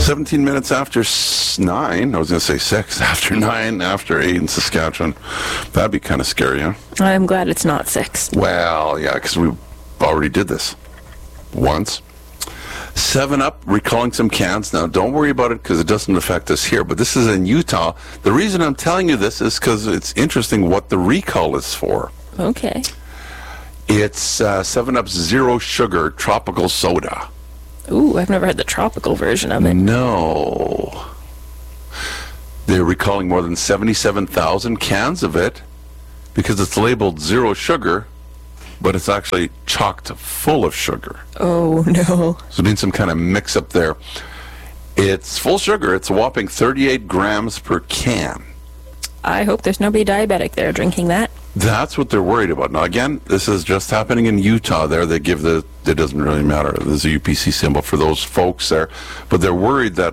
17 minutes after 9. I was going to say 6. After 9, after 8 in Saskatchewan. That'd be kind of scary, huh? I'm glad it's not 6. Well, yeah, because we already did this once. 7-Up recalling some cans. Now, don't worry about it because it doesn't affect us here, but this is in Utah. The reason I'm telling you this is because it's interesting what the recall is for. Okay. It's 7-Up's Zero Sugar Tropical Soda. Ooh, I've never had the tropical version of it. No. They're recalling more than 77,000 cans of it because it's labeled zero sugar, but it's actually chocked full of sugar. Oh, no. So there's some kind of mix-up there. It's full sugar. It's a whopping 38 grams per can. I hope there's nobody diabetic there drinking that. That's what they're worried about. Now, again, this is just happening in Utah there. They give it doesn't really matter. There's a UPC symbol for those folks there. But they're worried that,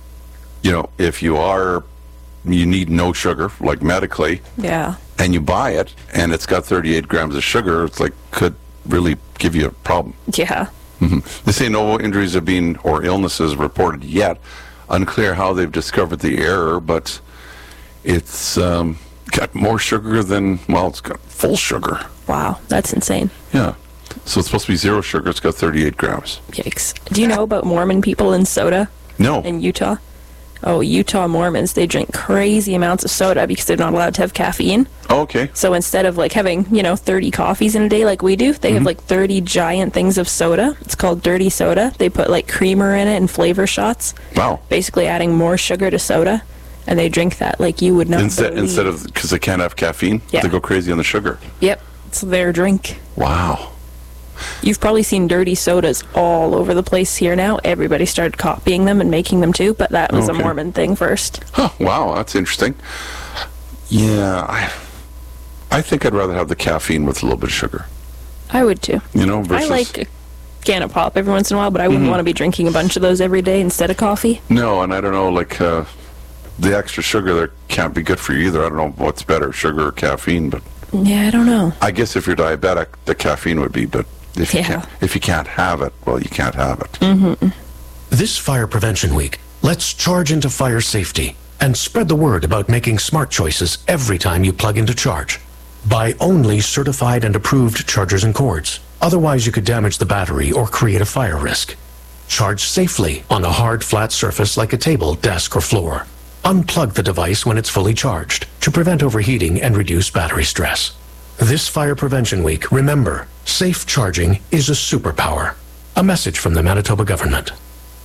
if you need no sugar, like medically, yeah, and you buy it, and it's got 38 grams of sugar, it's like, could really give you a problem. Yeah. Mm-hmm. They say no injuries have been, or illnesses reported yet. Unclear how they've discovered the error, but it's got more sugar than, it's got full sugar. Wow, that's insane. Yeah. So it's supposed to be zero sugar. It's got 38 grams. Yikes. Do you know about Mormon people in soda? No. In Utah? Oh, Utah Mormons, they drink crazy amounts of soda because they're not allowed to have caffeine. Oh, okay. So instead of having, 30 coffees in a day like we do, they have 30 giant things of soda. It's called dirty soda. They put creamer in it and flavor shots. Wow. Basically adding more sugar to soda. And they drink that like you would not believe. Instead of, because they can't have caffeine, yeah. They go crazy on the sugar. Yep, it's their drink. Wow. You've probably seen dirty sodas all over the place here now. Everybody started copying them and making them too, but that was a Mormon thing first. Huh, wow, that's interesting. Yeah, I think I'd rather have the caffeine with a little bit of sugar. I would too. Versus... I like a can of pop every once in a while, but I wouldn't want to be drinking a bunch of those every day instead of coffee. No, and I don't know, the extra sugar there can't be good for you either. I don't know what's better, sugar or caffeine, but... Yeah, I don't know. I guess if you're diabetic, the caffeine would be, but if you can't have it, well, you can't have it. Mm-hmm. This Fire Prevention Week, let's charge into fire safety and spread the word about making smart choices every time you plug into charge. Buy only certified and approved chargers and cords. Otherwise, you could damage the battery or create a fire risk. Charge safely on a hard, flat surface like a table, desk, or floor. Unplug the device when it's fully charged to prevent overheating and reduce battery stress. This Fire Prevention Week, remember, safe charging is a superpower. A message from the Manitoba government.